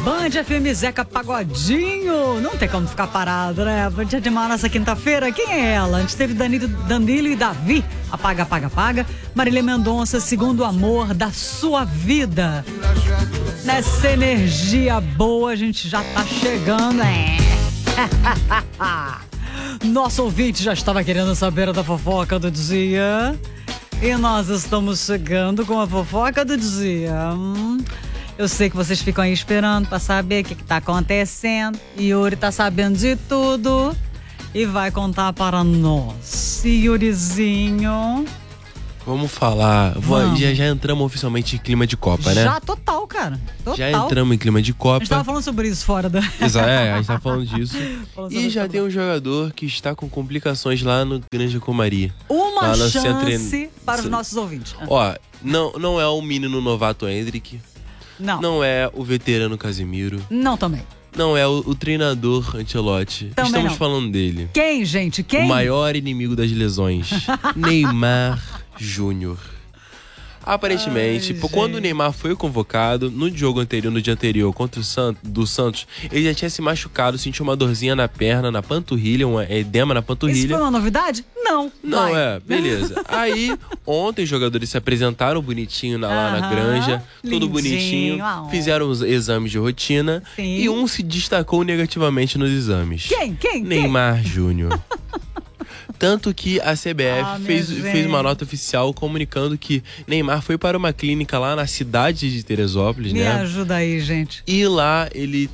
Band FM Zeca Pagodinho. Não tem como ficar parado, né? Band de animar nossa quinta-feira. Quem é ela? Antes teve Danilo e Davi. Apaga, apaga, apaga. Marília Mendonça, Segundo Amor da Sua Vida. Nessa energia boa, a gente já tá chegando, Nosso ouvinte já estava querendo saber da fofoca do dia. E nós estamos chegando com a fofoca do dia. Eu sei que vocês ficam aí esperando pra saber o que tá acontecendo. Yuri tá sabendo de tudo e vai contar para nós. Yurizinho. Vamos falar. Já entramos oficialmente em clima de Copa, né? Já, total, cara. Total. Já entramos em clima de Copa. A gente tava falando sobre isso fora da... A gente tava falando disso. E já tem um jogador que está com complicações lá no Granja Comari. Uma chance para os nossos ouvintes. Ó, não é o menino novato Hendrick. Não é o veterano Casemiro. Não também. Não é o treinador Ancelotti. Também Estamos não. falando dele. Quem, gente? Quem? O maior inimigo das lesões. Neymar Júnior. Aparentemente, quando o Neymar foi convocado, no jogo anterior, no dia anterior, contra o Santos, ele já tinha se machucado, sentiu uma dorzinha na perna, na panturrilha, um edema na panturrilha. Isso foi uma novidade? Não. Beleza. Aí, ontem os jogadores se apresentaram bonitinho lá na Granja, tudo bonitinho, fizeram os exames de rotina. Sim. E um se destacou negativamente nos exames. Quem? Neymar Júnior. Tanto que a CBF fez uma nota oficial comunicando que Neymar foi para uma clínica lá na cidade de Teresópolis, Me né? ajuda aí, gente. E lá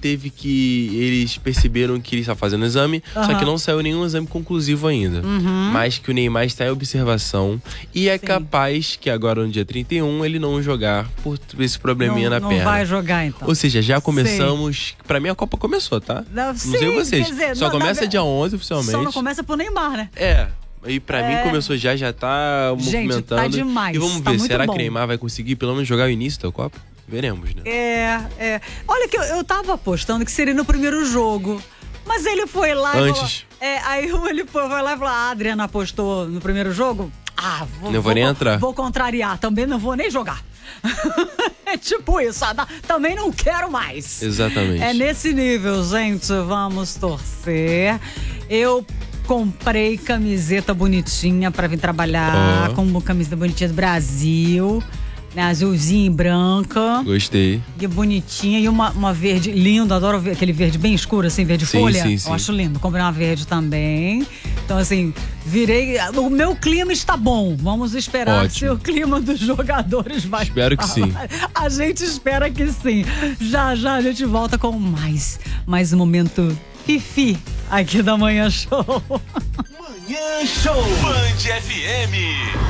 eles perceberam que ele estava fazendo exame, só que não saiu nenhum exame conclusivo ainda. Mas que o Neymar está em observação e é capaz que agora no dia 31 ele não jogar por esse probleminha na perna. Não vai jogar, então. Ou seja, já começamos... Pra mim a Copa começou, tá? Não sei vocês. Quer dizer, só começa dia 11 oficialmente. Só não começa pro Neymar, né? E pra mim começou já tá movimentando. Gente, tá demais. E vamos ver, será que o Neymar vai conseguir pelo menos jogar o início da Copa? Veremos, né? Olha que eu tava apostando que seria no primeiro jogo. Mas ele foi lá antes. Aí ele foi lá e falou: a Adriana apostou no primeiro jogo. Não vou nem entrar. Vou contrariar, também não vou nem jogar. É tipo isso, também não quero mais. Exatamente. É nesse nível, gente, vamos torcer. Eu comprei camiseta bonitinha pra vir trabalhar, com camiseta bonitinha do Brasil, né, azulzinha e branca. Gostei. E bonitinha, e uma verde lindo, adoro aquele verde bem escuro, assim, verde folha. Sim. Eu acho lindo, comprei uma verde também. Então, assim, o meu clima está bom. Vamos esperar se o clima dos jogadores vai... Espero que sim. A gente espera que sim. Já a gente volta com mais um momento fifi aqui da Manhã Show. Manhã Show Band FM.